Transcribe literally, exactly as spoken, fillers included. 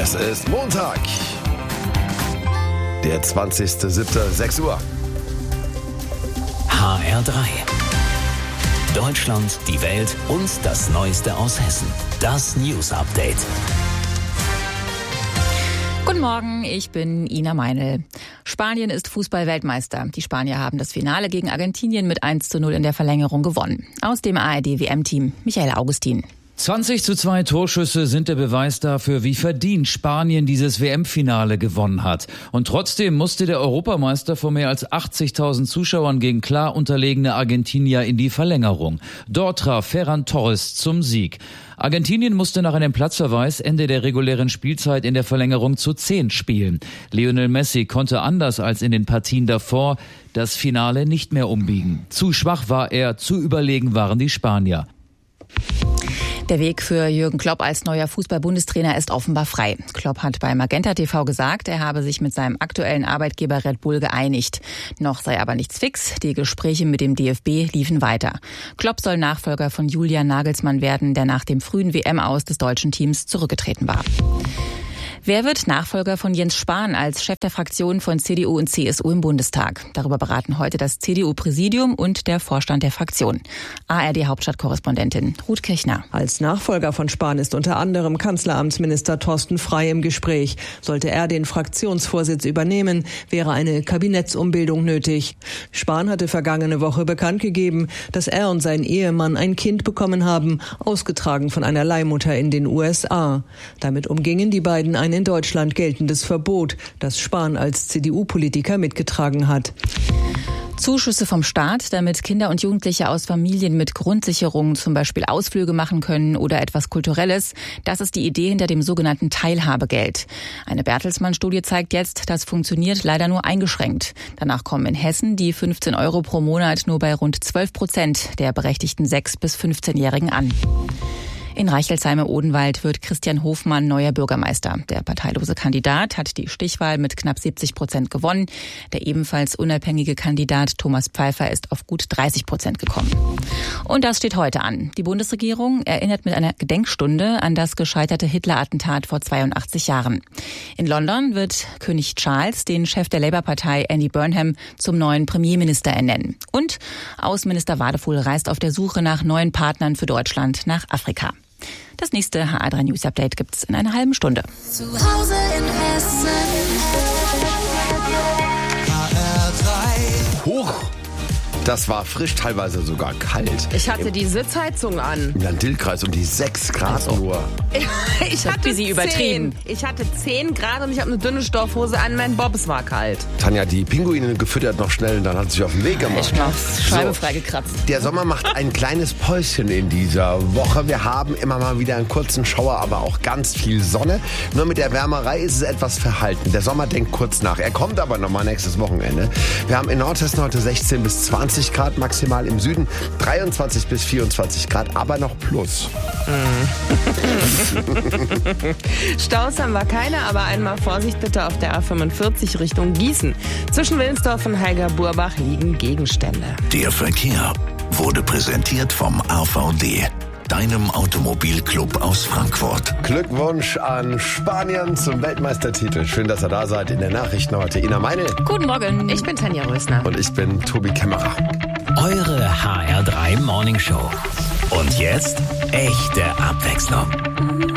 Es ist Montag, der zwanzigster siebter sechs Uhr. H R drei. Deutschland, die Welt und das Neueste aus Hessen. Das News Update. Guten Morgen, ich bin Ina Meinl. Spanien ist Fußball-Weltmeister. Die Spanier haben das Finale gegen Argentinien mit eins zu null in der Verlängerung gewonnen. Aus dem A R D-W M-Team, Michael Augustin. zwanzig zu zwei Torschüsse sind der Beweis dafür, wie verdient Spanien dieses W M-Finale gewonnen hat. Und trotzdem musste der Europameister vor mehr als achtzigtausend Zuschauern gegen klar unterlegene Argentinier in die Verlängerung. Dort traf Ferran Torres zum Sieg. Argentinien musste nach einem Platzverweis Ende der regulären Spielzeit in der Verlängerung zu zehn spielen. Lionel Messi konnte anders als in den Partien davor das Finale nicht mehr umbiegen. Zu schwach war er, zu überlegen waren die Spanier. Der Weg für Jürgen Klopp als neuer Fußball-Bundestrainer ist offenbar frei. Klopp hat bei Magenta T V gesagt, er habe sich mit seinem aktuellen Arbeitgeber Red Bull geeinigt. Noch sei aber nichts fix. Die Gespräche mit dem D F B liefen weiter. Klopp soll Nachfolger von Julian Nagelsmann werden, der nach dem frühen W M-Aus des deutschen Teams zurückgetreten war. Wer wird Nachfolger von Jens Spahn als Chef der Fraktion von C D U und C S U im Bundestag? Darüber beraten heute das C D U-Präsidium und der Vorstand der Fraktion. A R D-Hauptstadtkorrespondentin Ruth Kirchner. Als Nachfolger von Spahn ist unter anderem Kanzleramtsminister Thorsten Frey im Gespräch. Sollte er den Fraktionsvorsitz übernehmen, wäre eine Kabinettsumbildung nötig. Spahn hatte vergangene Woche bekannt gegeben, dass er und sein Ehemann ein Kind bekommen haben, ausgetragen von einer Leihmutter in den U S A. Damit umgingen die beiden ein in Deutschland geltendes Verbot, das Spahn als C D U-Politiker mitgetragen hat. Zuschüsse vom Staat, damit Kinder und Jugendliche aus Familien mit Grundsicherung zum Beispiel Ausflüge machen können oder etwas Kulturelles. Das ist die Idee hinter dem sogenannten Teilhabegeld. Eine Bertelsmann-Studie zeigt jetzt, das funktioniert leider nur eingeschränkt. Danach kommen in Hessen die fünfzehn Euro pro Monat nur bei rund zwölf Prozent der berechtigten sechs- bis fünfzehnjährigen an. In Reichelsheim im Odenwald wird Christian Hofmann neuer Bürgermeister. Der parteilose Kandidat hat die Stichwahl mit knapp siebzig Prozent gewonnen. Der ebenfalls unabhängige Kandidat Thomas Pfeiffer ist auf gut dreißig Prozent gekommen. Und das steht heute an. Die Bundesregierung erinnert mit einer Gedenkstunde an das gescheiterte Hitler-Attentat vor zweiundachtzig Jahren. In London wird König Charles den Chef der Labour-Partei Andy Burnham zum neuen Premierminister ernennen. Und Außenminister Wadefuhl reist auf der Suche nach neuen Partnern für Deutschland nach Afrika. Das nächste H R drei News Update gibt's in einer halben Stunde. Zu Hause in Hessen. H R drei. Hoch! Das war frisch, teilweise sogar kalt. Ich hatte die Sitzheizung an. Im Land-Dill-Kreis um die sechs Grad Also. nur. Ich hatte sie übertrieben. Ich hatte zehn Grad und ich habe eine dünne Stoffhose an. Mein Bob, es war kalt. Tanja, die Pinguine gefüttert noch schnell und dann hat sie sich auf den Weg gemacht. Ich mach's Scheibe So. freigekratzt. Der Sommer macht ein kleines Päuschen in dieser Woche. Wir haben immer mal wieder einen kurzen Schauer, aber auch ganz viel Sonne. Nur mit der Wärmerei ist es etwas verhalten. Der Sommer denkt kurz nach. Er kommt aber nochmal nächstes Wochenende. Wir haben in Nordhessen heute sechzehn bis zwanzig Grad, maximal im Süden dreiundzwanzig bis vierundzwanzig Grad, aber noch plus. Staus haben wir keine, aber einmal Vorsicht bitte auf der A fünfundvierzig Richtung Gießen. Zwischen Willensdorf und Heiger-Burbach liegen Gegenstände. Der Verkehr wurde präsentiert vom A V D, deinem Automobilclub aus Frankfurt. Glückwunsch an Spanien zum Weltmeistertitel. Schön, dass ihr da seid. In der Nachrichten heute Ina Meinl. Guten Morgen. Ich bin Tanja Rösner. Und ich bin Tobi Kämmerer. Eure H R drei Morning Show. Und jetzt echte Abwechslung.